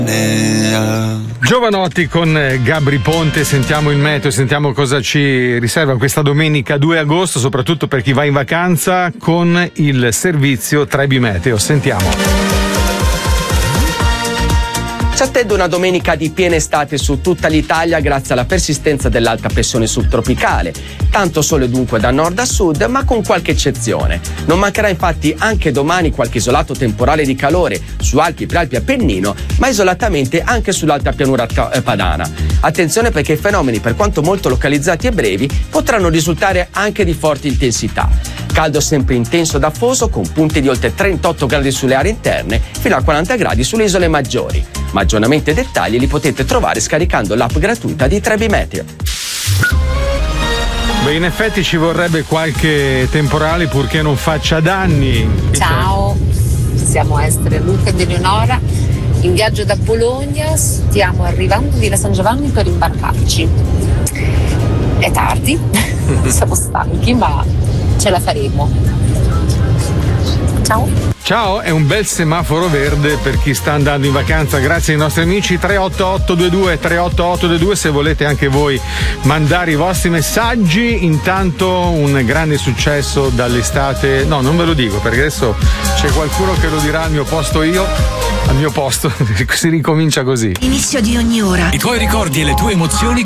Giovanotti con Gabri Ponte, sentiamo il meteo, sentiamo cosa ci riserva questa domenica 2 agosto, soprattutto per chi va in vacanza con il servizio Trebi Meteo. Sentiamo. Ci attende una domenica di piena estate su tutta l'Italia grazie alla persistenza dell'alta pressione subtropicale. Tanto sole dunque da nord a sud, ma con qualche eccezione. Non mancherà infatti anche domani qualche isolato temporale di calore su Alpi, Prealpi e Appennino, ma isolatamente anche sull'alta pianura padana. Attenzione perché i fenomeni, per quanto molto localizzati e brevi, potranno risultare anche di forte intensità. Caldo sempre intenso ed afoso con punte di oltre 38 gradi sulle aree interne fino a 40 gradi sulle isole maggiori. Ma aggiornamenti e dettagli li potete trovare scaricando l'app gratuita di Trebi Meteo. Beh, in effetti ci vorrebbe qualche temporale purché non faccia danni. Ciao, siamo Esther, Luca ed Eleonora. In viaggio da Bologna, stiamo arrivando a Villa San Giovanni per imbarcarci. È tardi, siamo stanchi, ma ce la faremo. Ciao. Ciao, è un bel semaforo verde per chi sta andando in vacanza, grazie ai nostri amici. 38822 se volete anche voi mandare i vostri messaggi. Intanto un grande successo dall'estate, no, non ve lo dico perché adesso c'è qualcuno che lo dirà al mio posto, si ricomincia così. Inizio di ogni ora. I tuoi ricordi e le tue emozioni